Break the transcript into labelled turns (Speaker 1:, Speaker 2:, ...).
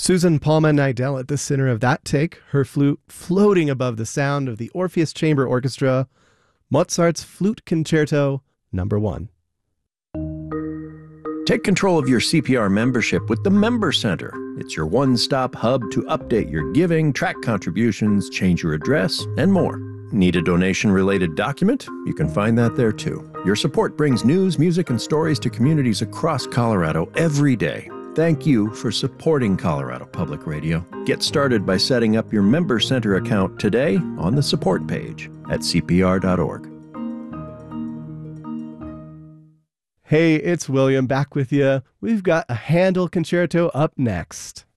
Speaker 1: Susan Palma Nidell at the center of that take, her flute floating above the sound of the Orpheus Chamber Orchestra, Mozart's Flute Concerto No. 1.
Speaker 2: Take control of your CPR membership with the Member Center. It's your one-stop hub to update your giving, track contributions, change your address, and more. Need a donation-related document? You can find that there too. Your support brings news, music, and stories to communities across Colorado every day. Thank you for supporting Colorado Public Radio. Get started by setting up your Member Center account today on the support page at cpr.org.
Speaker 1: Hey, it's William back with you. We've got a Handel concerto up next.